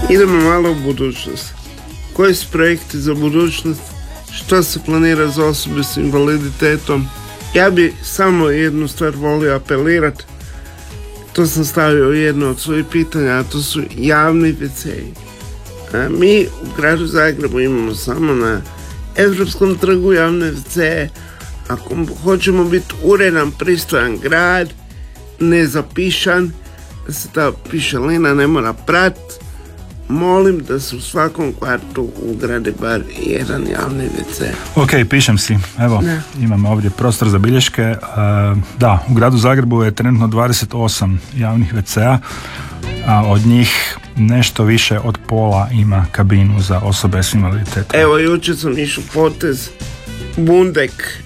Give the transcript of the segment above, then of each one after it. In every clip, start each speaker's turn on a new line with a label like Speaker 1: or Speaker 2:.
Speaker 1: Idemo malo u budućnost. Koji su projekti za budućnost? Što se planira za osobe s invaliditetom? Ja bi samo jednu stvar volio apelirati. To sam stavio u jedno od svojih pitanja, a to su javni WC-i. Mi u gradu Zagrebu imamo samo na Evropskom trgu javne WC-e. Ako hoćemo biti uredan, pristojan grad, nezapišan, da se ta pišalina ne mora pratiti, molim da se u svakom kvartu ugradi bar jedan javni WC.
Speaker 2: Ok, pišem si. Evo, imam ovdje prostor za bilješke. Da, u gradu Zagrebu je trenutno 28 javnih WC-a, a od njih nešto više od pola ima kabinu za osobe s invaliditetom.
Speaker 1: Evo, jučer sam išao potez Bundek,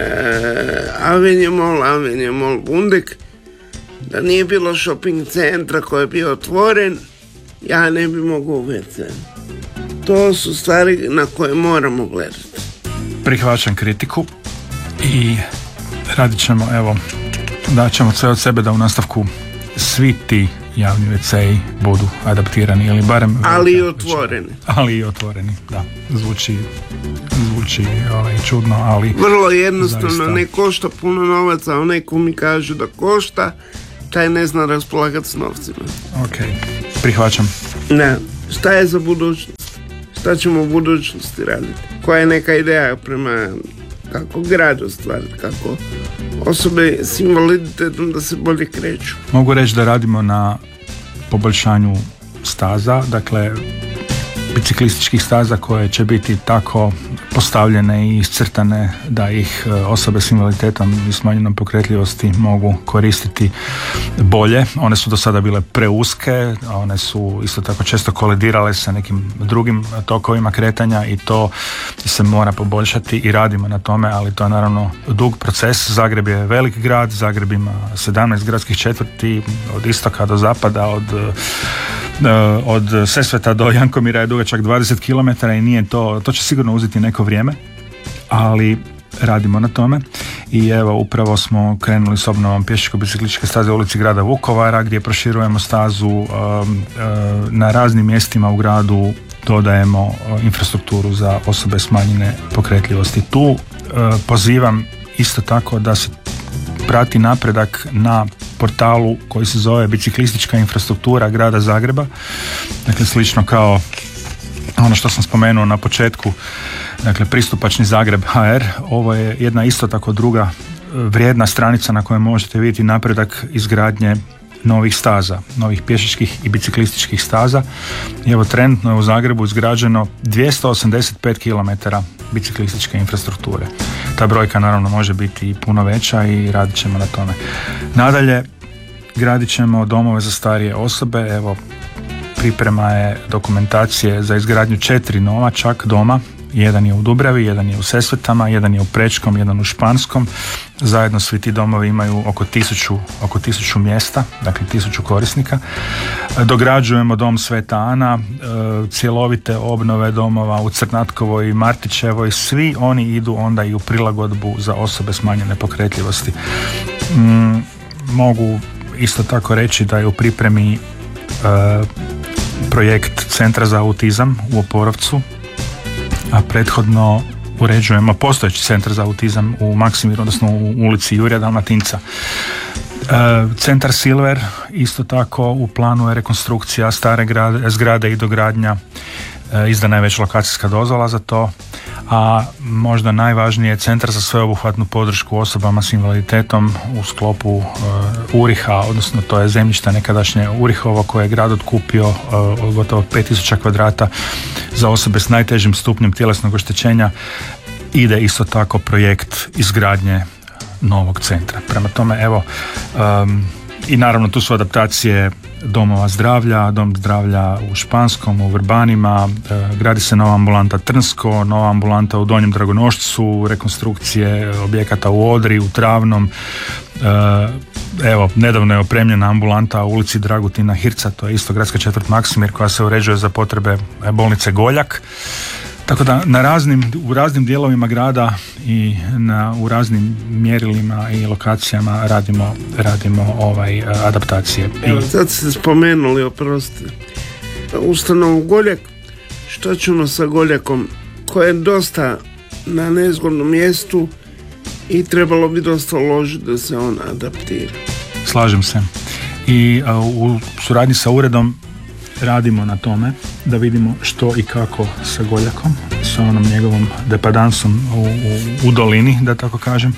Speaker 1: Avenue Mall, Bundek. Da nije bilo shopping centra koji je bio otvoren, ja ne bi mogao u WC. To su stvari na koje moramo gledati.
Speaker 2: Prihvaćam kritiku i radit ćemo, evo, daćemo sve od sebe da u nastavku svi ti javni WC-i budu adaptirani ili barem...
Speaker 1: Ali i otvoreni.
Speaker 2: Ali i otvoreni, da. Zvuči čudno, ali...
Speaker 1: Vrlo jednostavno,
Speaker 2: zaista...
Speaker 1: ne košta puno novaca, a onaj ko mi kaže da košta, taj ne zna raspolagati s novcima.
Speaker 2: Ok, prihvaćam.
Speaker 1: Ne, šta je za budućnost? Šta ćemo u budućnosti raditi? Koja je neka ideja prema kako grad ostvariti, kako osobe s invaliditetom da se bolje kreću?
Speaker 2: Mogu reći da radimo na poboljšanju staza, dakle biciklističkih staza koje će biti tako postavljene i iscrtane da ih osobe s invaliditetom i smanjenom pokretljivosti mogu koristiti bolje. One su do sada bile preuske, one su isto tako često kolidirale sa nekim drugim tokovima kretanja i to se mora poboljšati i radimo na tome, ali to je naravno dug proces. Zagreb je velik grad, Zagreb ima 17 gradskih četvrti, od istoka do zapada, od Sesveta do Jankomira je dugačak 20 km i nije to će sigurno uzeti neko vrijeme, ali radimo na tome. I evo, upravo smo krenuli s obnovom pješačko-biciklističke staze u ulici grada Vukovara, gdje proširujemo stazu na raznim mjestima u gradu, dodajemo infrastrukturu za osobe smanjene pokretljivosti. Tu pozivam isto tako da se prati napredak na portalu koji se zove Biciklistička infrastruktura grada Zagreba. Dakle, slično kao ono što sam spomenuo na početku, dakle pristupačni Zagreb HR. Ovo je jedna isto tako druga vrijedna stranica na kojoj možete vidjeti napredak izgradnje novih staza, novih pješačkih i biciklističkih staza. I evo, trenutno je u Zagrebu izgrađeno 285 km biciklističke infrastrukture. Ta brojka naravno može biti i puno veća i radit ćemo na tome. Nadalje, gradit ćemo domove za starije osobe. Evo, priprema je dokumentacije za izgradnju 4 nova čak doma. Jedan je u Dubravi, jedan je u Sesvetama, jedan je u Prečkom, jedan u Španskom. Zajedno svi ti domovi imaju oko 1000 mjesta, dakle 1000 korisnika. Dograđujemo dom Sveta Ana, cjelovite obnove domova u Crnatkovoj i Martićevoj. Svi oni idu onda i u prilagodbu za osobe smanjene pokretljivosti. Mogu isto tako reći da je u pripremi projekt Centra za autizam u Oporovcu, a prethodno uređujemo postojeći centar za autizam u Maksimiru, odnosno u ulici Jurija Dalmatinca. Centar Silver, isto tako u planu je rekonstrukcija stare zgrade i dogradnja, izdana je već lokacijska dozvola za to, a možda najvažnije Centar za sveobuhvatnu podršku osobama s invaliditetom u sklopu Uriha, odnosno to je zemljište nekadašnje Urihovo koje je grad otkupio od gotovo 5000 kvadrata za osobe s najtežim stupnjem tjelesnog oštećenja. Ide isto tako projekt izgradnje novog centra. Prema tome, evo, i naravno tu su adaptacije domova zdravlja, dom zdravlja u Španskom, u Vrbanima, gradi se nova ambulanta Trnsko, nova ambulanta u Donjem Dragonošcu, rekonstrukcije objekata u Odri, u Travnom. Evo, nedavno je opremljena ambulanta u ulici Dragutina Hirca, to je isto gradska četvrt Maksimir koja se uređuje za potrebe bolnice Goljak. Tako da u raznim dijelovima grada i u raznim mjerilima i lokacijama radimo adaptacije.
Speaker 1: Evo, sad ste spomenuli, oprosti, ustanovu Goljak. Što ćemo sa Goljakom, koje je dosta na nezgodnom mjestu i trebalo bi dosta uložiti da se on adaptira.
Speaker 2: Slažem se. I u suradnji sa uredom radimo na tome da vidimo što i kako sa Goljakom, sa onom njegovom depadansom u dolini, da tako kažem.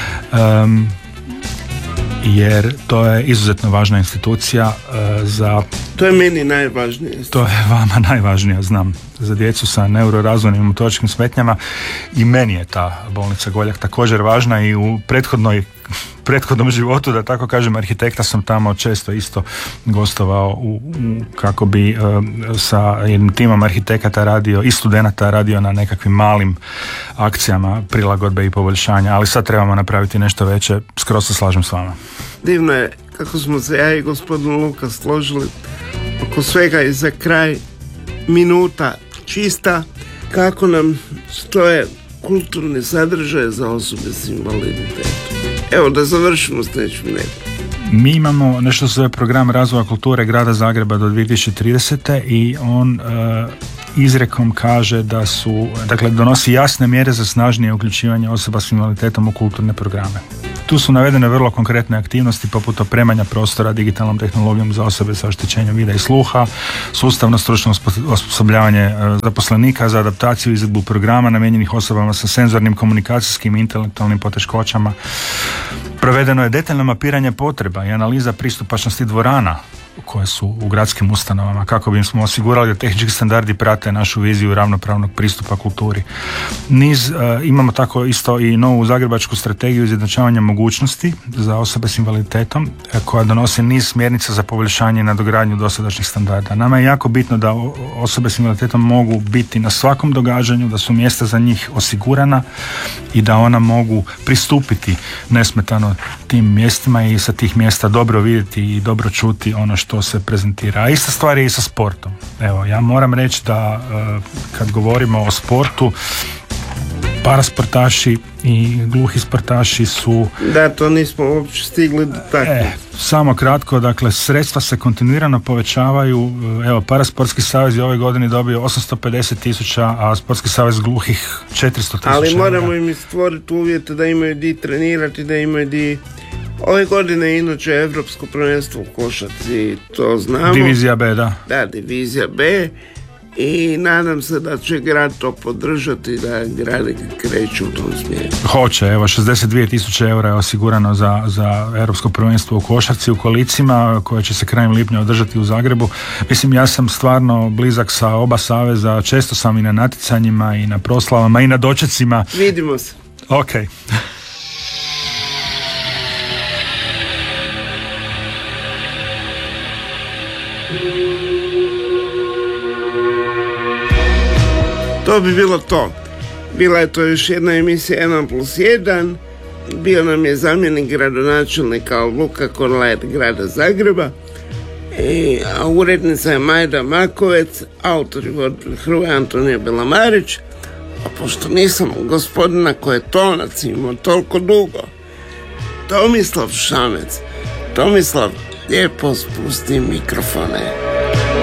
Speaker 2: Jer to je izuzetno važna institucija za...
Speaker 1: To je meni najvažnije.
Speaker 2: To je vama najvažnije, znam. Za djecu sa neurorazvojnim i motoričkim smetnjama i meni je ta bolnica Goljak također važna i u prethodnom životu, da tako kažem, arhitekta sam tamo često isto gostovao kako bi sa jednim timom arhitekata radio i studenata radio na nekakvim malim akcijama prilagodbe i poboljšanja, ali sad trebamo napraviti nešto veće, skroz se slažem s vama.
Speaker 1: Divno je kako smo se ja i gospodin Luka složili oko svega i za kraj minuta čista kako nam stoje kulturni sadržaje za osobe s invaliditetom. Evo da završimo s nečim nekim.
Speaker 2: Mi imamo nešto se zove program razvoja kulture Grada Zagreba do 2030. i on izrekom kaže da su, dakle, donosi jasne mjere za snažnije uključivanje osoba s invaliditetom u kulturne programe. Tu su navedene vrlo konkretne aktivnosti poput opremanja prostora digitalnom tehnologijom za osobe sa oštećenjem vida i sluha, sustavno stručno osposobljavanje zaposlenika za adaptaciju i izvedbu programa namijenjenih osobama sa senzornim, komunikacijskim i intelektualnim poteškoćama. Provedeno je detaljno mapiranje potreba i analiza pristupačnosti dvorana koje su u gradskim ustanovama kako bismo osigurali da tehnički standardi prate našu viziju ravnopravnog pristupa kulturi. Imamo tako isto i novu zagrebačku strategiju izjednačavanja mogućnosti za osobe s invaliditetom koja donosi niz smjernica za poboljšanje i nadogradnju dosadašnjih standarda. Nama je jako bitno da osobe s invaliditetom mogu biti na svakom događanju, da su mjesta za njih osigurana i da ona mogu pristupiti nesmetano tim mjestima i sa tih mjesta dobro vidjeti i dobro čuti ono što se prezentira. A ista stvar je i sa sportom. Evo, ja moram reći da kad govorimo o sportu, parasportaši i gluhi sportaši su...
Speaker 1: Da, to nismo uopće stigli do takve.
Speaker 2: Samo kratko, dakle, sredstva se kontinuirano povećavaju. Evo, Parasportski savez je ove godine dobio 850.000, a Sportski savez gluhih 400.000.
Speaker 1: Ali moramo im stvoriti uvjete da imaju di trenirati, da imaju di... Ove godine inače Evropsko prvenstvo u košarci, to znamo.
Speaker 2: Divizija B, da.
Speaker 1: Da, Divizija B. I nadam se da će grad to podržati, da gradi kreću u tom smjeru.
Speaker 2: Hoće, evo 62.000 eura je osigurano za Europsko prvenstvo u košarci u kolicima koje će se krajem lipnja održati u Zagrebu. Mislim, ja sam stvarno blizak sa oba saveza, često sam i na natjecanjima i na proslavama i na dočecima.
Speaker 1: Vidimo se.
Speaker 2: Ok.
Speaker 1: To bi bilo to. Bila je to još jedna emisija 1+1. Bio nam je zamjenik gradonačelnika Luka Korlajer grada Zagreba. A urednica je Majda Makovec, autor i voditelj Hrvoje Antonija Belamarić. A pošto nisam gospodina koji je tonac imao toliko dugo, Tomislav Šamec. Tomislav, lijepo spusti mikrofone.